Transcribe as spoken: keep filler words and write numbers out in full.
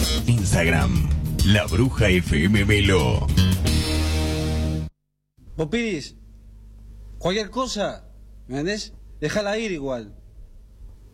Instagram, La Bruja F M Melo. Vos Piris, cualquier cosa, ¿me entendés? Déjala ir igual.